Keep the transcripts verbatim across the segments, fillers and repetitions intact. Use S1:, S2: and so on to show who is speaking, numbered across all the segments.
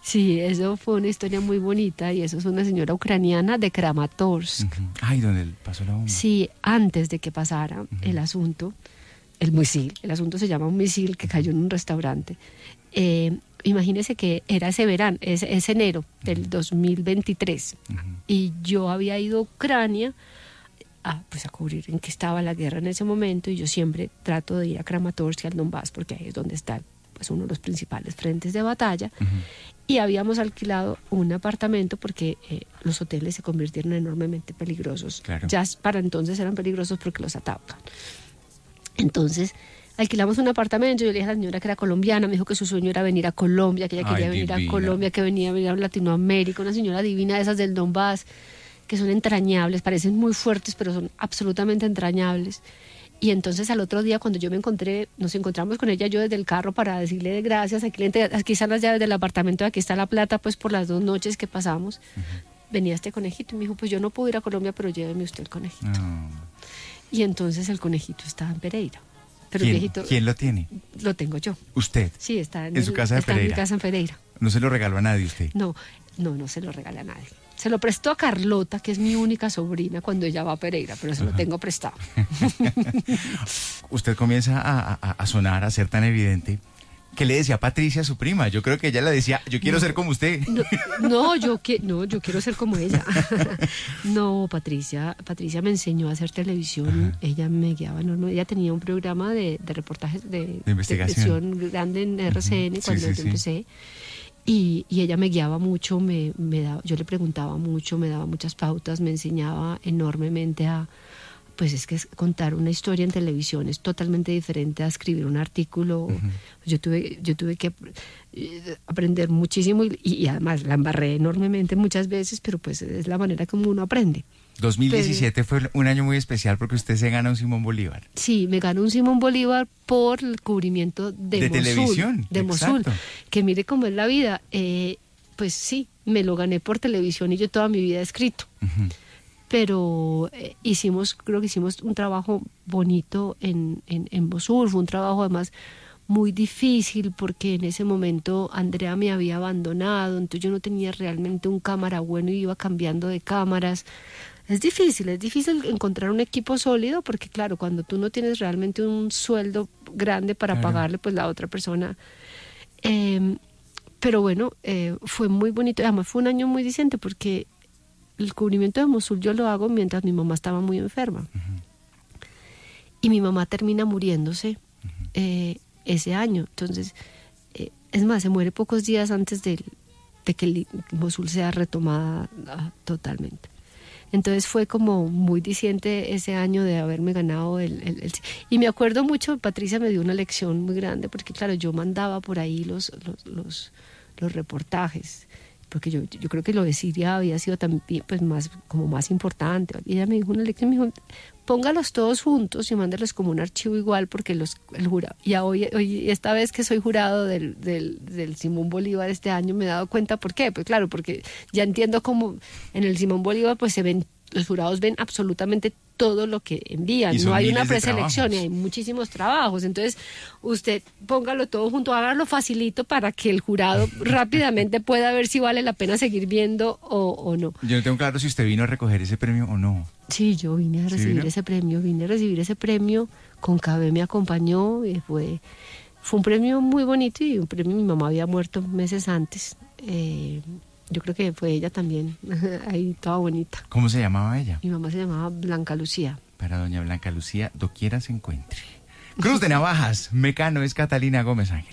S1: Sí, eso fue una historia muy bonita y eso es una señora ucraniana de Kramatorsk.
S2: Uh-huh. Ay, ¿dónde pasó la bomba?
S1: Sí, antes de que pasara uh-huh. el asunto, el misil, el asunto se llama un misil que cayó en un restaurante. Eh, imagínese que era ese verano, ese, ese enero del uh-huh. dos mil veintitrés uh-huh. y yo había ido a Ucrania a, pues a cubrir en qué estaba la guerra en ese momento y yo siempre trato de ir a Kramatorsk y al Donbass porque ahí es donde está pues, uno de los principales frentes de batalla uh-huh. y habíamos alquilado un apartamento porque eh, los hoteles se convirtieron enormemente peligrosos.
S2: Claro.
S1: Ya para entonces eran peligrosos porque los atacan. Entonces alquilamos un apartamento, yo le dije a la señora que era colombiana, me dijo que su sueño era venir a Colombia, que ella quería Ay, venir divina. a Colombia, que venía a venir a Latinoamérica, una señora divina de esas del Donbass, que son entrañables, parecen muy fuertes, pero son absolutamente entrañables. Y entonces al otro día cuando yo me encontré, nos encontramos con ella yo desde el carro para decirle gracias, aquí, aquí están las llaves del apartamento, aquí está la plata, pues por las dos noches que pasamos. Uh-huh. Venía este conejito y me dijo, pues yo no puedo ir a Colombia, pero lléveme usted el conejito. Oh. Y entonces el conejito estaba en Pereira. Pero
S2: ¿Quién,
S1: viejito,
S2: ¿Quién lo tiene?
S1: Lo tengo yo.
S2: ¿Usted?
S1: Sí, está en,
S2: ¿En su
S1: el,
S2: casa de
S1: está
S2: Pereira?
S1: en mi casa en Pereira.
S2: ¿No se lo regaló a nadie usted?
S1: No, no, no se lo regala a nadie. Se lo prestó a Carlota, que es mi única sobrina, cuando ella va a Pereira, pero se uh-huh. lo tengo prestado.
S2: Usted comienza a, a, a sonar, a ser tan evidente. ¿Qué le decía Patricia a su prima? Yo creo que ella le decía, yo quiero no, ser como usted.
S1: No, no, yo que, no, yo quiero ser como ella. No, Patricia, Patricia me enseñó a hacer televisión. Ajá. Ella me guiaba, no, ella tenía un programa de, de reportajes de,
S2: de investigación
S1: de grande en R C N uh-huh. cuando sí, sí, yo empecé. Sí. Y, y ella me guiaba mucho, me, me daba, yo le preguntaba mucho, me daba muchas pautas, me enseñaba enormemente a... Pues es que contar una historia en televisión es totalmente diferente a escribir un artículo. Uh-huh. Yo tuve, yo tuve que aprender muchísimo y, y además la embarré enormemente muchas veces, pero pues es la manera como uno aprende.
S2: dos mil diecisiete pero, fue un año muy especial porque usted se gana un Simón Bolívar.
S1: Sí, me ganó un Simón Bolívar por el cubrimiento de,
S2: de
S1: Mosul.
S2: televisión.
S1: De
S2: Exacto.
S1: Mosul. Que mire cómo es la vida. Eh, pues sí, me lo gané por televisión y yo toda mi vida he escrito. Uh-huh. Pero eh, hicimos, creo que hicimos un trabajo bonito en, en, en Mosul, fue un trabajo además muy difícil porque en ese momento Andrea me había abandonado, entonces yo no tenía realmente un cámara bueno y iba cambiando de cámaras. Es difícil, es difícil encontrar un equipo sólido porque claro, cuando tú no tienes realmente un sueldo grande para claro. pagarle, pues la otra persona... Eh, pero bueno, eh, fue muy bonito, además fue un año muy diciente porque... El cubrimiento de Mosul yo lo hago mientras mi mamá estaba muy enferma. Uh-huh. Y mi mamá termina muriéndose uh-huh. eh, ese año. Entonces, eh, es más, se muere pocos días antes de, de que el, Mosul sea retomada uh, totalmente. Entonces fue como muy diciente ese año de haberme ganado el, el, el... Y me acuerdo mucho, Patricia me dio una lección muy grande, porque claro, yo mandaba por ahí los, los, los, los reportajes. Porque yo, yo creo que lo de Siria había sido también pues más, como más importante. Y ella me dijo una lección, me dijo, póngalos todos juntos y mándelos como un archivo igual, porque los el jurado, y hoy, hoy esta vez que soy jurado del, del, del Simón Bolívar este año me he dado cuenta por qué. Pues claro, porque ya entiendo cómo en el Simón Bolívar pues se ven, los jurados ven absolutamente todo lo que envían, no hay una preselección y hay muchísimos trabajos, entonces usted póngalo todo junto, hágalo facilito para que el jurado rápidamente pueda ver si vale la pena seguir viendo o, o no.
S2: Yo no tengo claro si usted vino a recoger ese premio o no.
S1: Sí, yo vine a recibir ¿Sí ese premio, vine a recibir ese premio, Concabé me acompañó, y fue, fue un premio muy bonito y un premio, mi mamá había muerto meses antes, eh, yo creo que fue ella también, ahí toda bonita.
S2: ¿Cómo se llamaba ella?
S1: Mi mamá se llamaba Blanca Lucía.
S2: Para doña Blanca Lucía, doquiera se encuentre. Cruz de Navajas, Mecano es Catalina Gómez Ángel.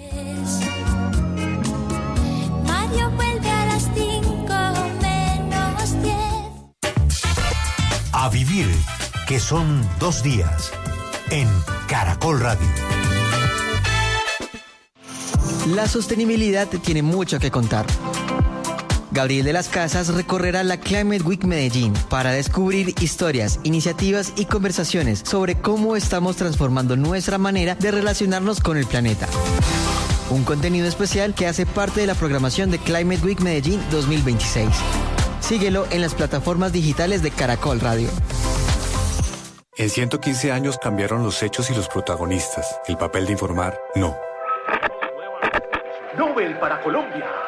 S3: Mario vuelve a las cinco menos diez.
S4: A vivir, que son dos días, en Caracol Radio.
S5: La sostenibilidad tiene mucho que contar. Gabriel de las Casas recorrerá la Climate Week Medellín para descubrir historias, iniciativas y conversaciones sobre cómo estamos transformando nuestra manera de relacionarnos con el planeta. Un contenido especial que hace parte de la programación de Climate Week Medellín dos mil veintiséis. Síguelo en las plataformas digitales de Caracol Radio.
S6: En ciento quince años cambiaron los hechos y los protagonistas. El papel de informar, no.
S7: Nobel para Colombia.